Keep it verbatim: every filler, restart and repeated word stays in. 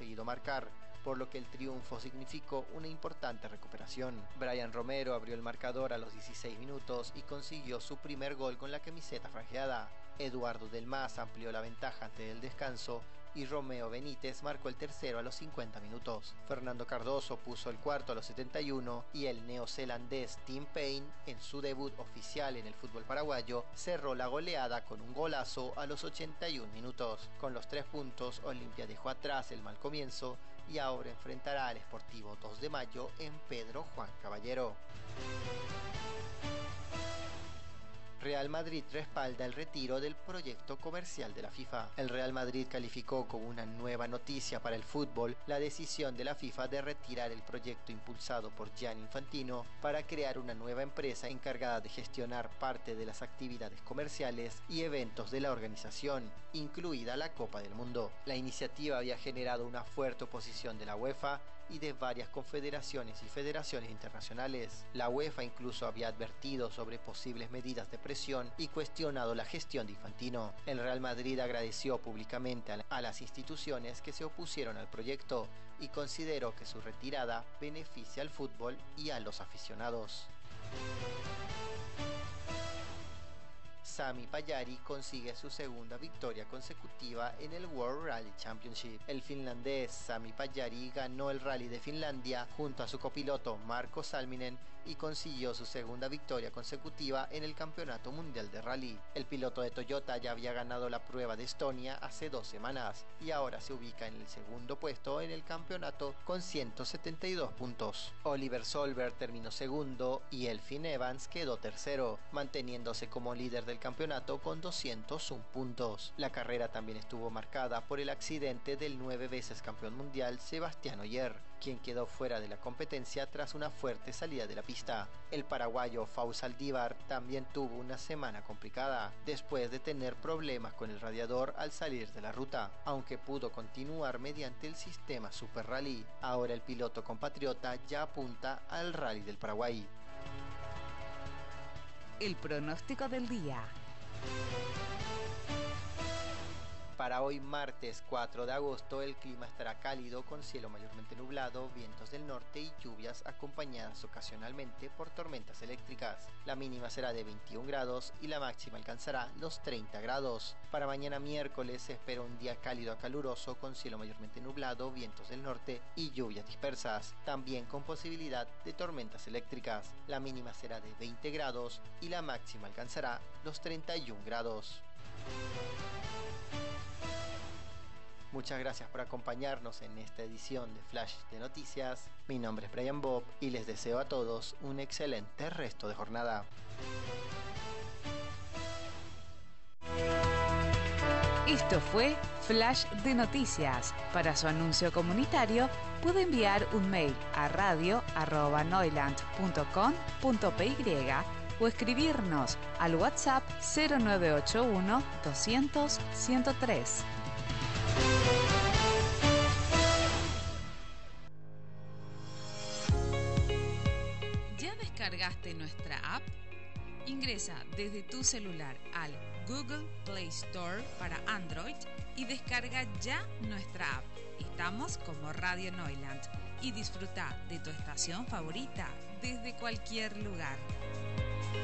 conseguido marcar, por lo que el triunfo significó una importante recuperación. Brian Romero abrió el marcador a los dieciséis minutos y consiguió su primer gol con la camiseta franjeada. Eduardo Del Mas amplió la ventaja antes del descanso y Romeo Benítez marcó el tercero a los cincuenta minutos. Fernando Cardoso puso el cuarto a los setenta y uno y el neozelandés Tim Payne, en su debut oficial en el fútbol paraguayo, cerró la goleada con un golazo a los ochenta y un minutos. Con los tres puntos, Olimpia dejó atrás el mal comienzo y ahora enfrentará al Sportivo dos de mayo en Pedro Juan Caballero. Real Madrid respalda el retiro del proyecto comercial de la FIFA. El Real Madrid calificó como una nueva noticia para el fútbol la decisión de la FIFA de retirar el proyecto impulsado por Gianni Infantino para crear una nueva empresa encargada de gestionar parte de las actividades comerciales y eventos de la organización, incluida la Copa del Mundo. La iniciativa había generado una fuerte oposición de la UEFA y de varias confederaciones y federaciones internacionales. La UEFA incluso había advertido sobre posibles medidas de presión y cuestionado la gestión de Infantino. El Real Madrid agradeció públicamente a las instituciones que se opusieron al proyecto y consideró que su retirada beneficia al fútbol y a los aficionados. Sami Pajari consigue su segunda victoria consecutiva en el World Rally Championship. El finlandés Sami Pajari ganó el Rally de Finlandia junto a su copiloto Marko Salminen y consiguió su segunda victoria consecutiva en el Campeonato Mundial de Rally. El piloto de Toyota ya había ganado la prueba de Estonia hace dos semanas y ahora se ubica en el segundo puesto en el campeonato con ciento setenta y dos puntos. Oliver Solberg terminó segundo y Elfyn Evans quedó tercero, manteniéndose como líder del campeonato con doscientos uno puntos. La carrera también estuvo marcada por el accidente del nueve veces campeón mundial Sebastián Ogier, quien quedó fuera de la competencia tras una fuerte salida de la pista. El paraguayo Fausto Saldívar también tuvo una semana complicada, después de tener problemas con el radiador al salir de la ruta, aunque pudo continuar mediante el sistema Super Rally. Ahora el piloto compatriota ya apunta al Rally del Paraguay. El pronóstico del día. Para hoy martes cuatro de agosto el clima estará cálido con cielo mayormente nublado, vientos del norte y lluvias acompañadas ocasionalmente por tormentas eléctricas. La mínima será de veintiún grados y la máxima alcanzará los treinta grados. Para mañana miércoles se espera un día cálido a caluroso con cielo mayormente nublado, vientos del norte y lluvias dispersas, también con posibilidad de tormentas eléctricas. La mínima será de veinte grados y la máxima alcanzará los treinta y un grados. Muchas gracias por acompañarnos en esta edición de Flash de Noticias. Mi nombre es Brian Bob y les deseo a todos un excelente resto de jornada. Esto fue Flash de Noticias. Para su anuncio comunitario puede enviar un mail a radio arroba noiland punto com punto p y o escribirnos al WhatsApp cero nueve ocho uno doscientos ciento tres. ¿Ya descargaste nuestra app? Ingresa desde tu celular al Google Play Store para Android y descarga ya nuestra app. Estamos como Radio Noiland y disfruta de tu estación favorita desde cualquier lugar.